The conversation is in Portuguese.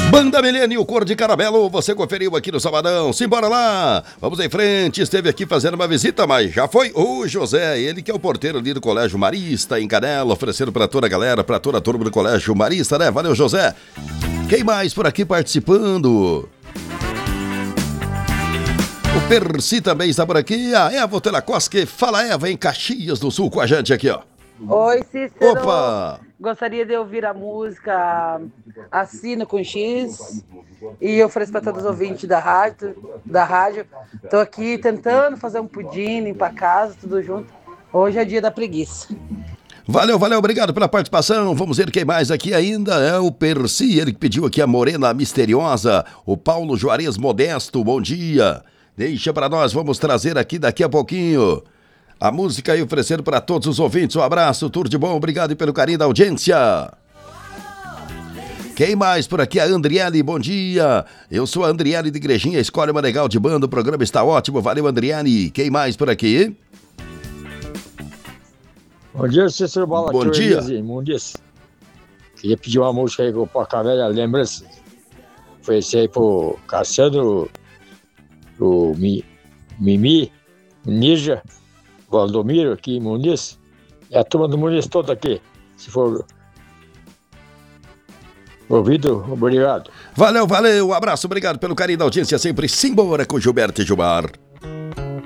Banda Milênio, Cor de Caramelo, você conferiu aqui no Sabadão. Simbora lá, vamos em frente. Esteve aqui fazendo uma visita, mas já foi o José, ele que é o porteiro ali do Colégio Marista, em Canela, oferecendo pra toda a galera, pra toda a turma do Colégio Marista, né? Valeu, José. Quem mais por aqui participando? O Percy também está por aqui. A Eva Telacoski, fala Eva, em Caxias do Sul com a gente aqui, ó. Oi, Cícero. Opa! Gostaria de ouvir a música Assina com X e ofereço para todos os ouvintes da rádio. Estou aqui tentando fazer um pudim, limpar a casa, tudo junto. Hoje é dia da preguiça. Valeu, obrigado pela participação. Vamos ver quem mais aqui ainda. É o Percy, ele que pediu aqui a Morena Misteriosa. O Paulo Juarez Modesto, bom dia. Deixa para nós, vamos trazer aqui daqui a pouquinho a música aí oferecendo para todos os ouvintes. Um abraço, tudo de bom, obrigado pelo carinho da audiência. Quem mais por aqui? A Andriele, bom dia. Eu sou a Andriele de Igrejinha, escolhe uma legal de banda, o programa está ótimo, valeu Andriele. Quem mais por aqui? Bom dia, Cícero Bola. Bom dia. Queria pedir uma música aí com o Porcavelha, lembrança. Foi esse aí pro Cassiano, o Mimi, o Ninja, Valdomiro aqui em Muniz, e a turma do Muniz toda aqui, se for ouvido, obrigado. Valeu, um abraço, obrigado pelo carinho da audiência, sempre simbora com Gilberto e Gilmar.